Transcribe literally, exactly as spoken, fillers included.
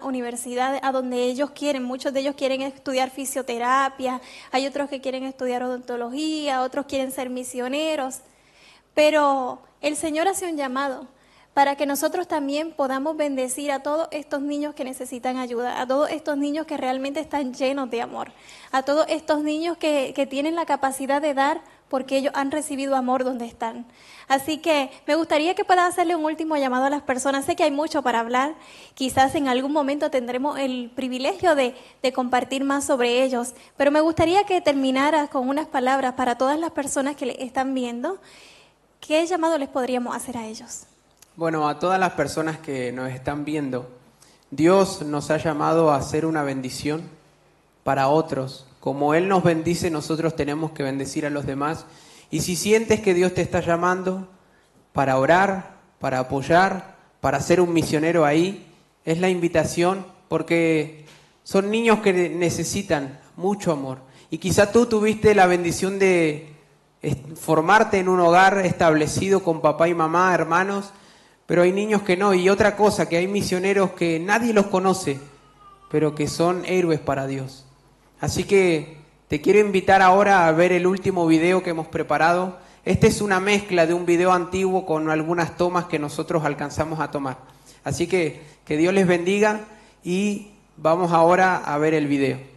universidad a donde ellos quieren. Muchos de ellos quieren estudiar fisioterapia, hay otros que quieren estudiar odontología, otros quieren ser misioneros. Pero el Señor hace un llamado para que nosotros también podamos bendecir a todos estos niños que necesitan ayuda, a todos estos niños que realmente están llenos de amor, a todos estos niños que, que tienen la capacidad de dar porque ellos han recibido amor donde están. Así que me gustaría que puedas hacerle un último llamado a las personas. Sé que hay mucho para hablar, quizás en algún momento tendremos el privilegio de, de compartir más sobre ellos, pero me gustaría que terminaras con unas palabras para todas las personas que le están viendo. ¿Qué llamado les podríamos hacer a ellos? Bueno, a todas las personas que nos están viendo, Dios nos ha llamado a ser una bendición para otros. Como Él nos bendice, nosotros tenemos que bendecir a los demás. Y si sientes que Dios te está llamando para orar, para apoyar, para ser un misionero ahí, es la invitación, porque son niños que necesitan mucho amor. Y quizá tú tuviste la bendición de formarte en un hogar establecido con papá y mamá, hermanos, pero hay niños que no. Y otra cosa, que hay misioneros que nadie los conoce, pero que son héroes para Dios. Así que te quiero invitar ahora a ver el último video que hemos preparado. Este es una mezcla de un video antiguo con algunas tomas que nosotros alcanzamos a tomar. Así que que Dios les bendiga y vamos ahora a ver el video.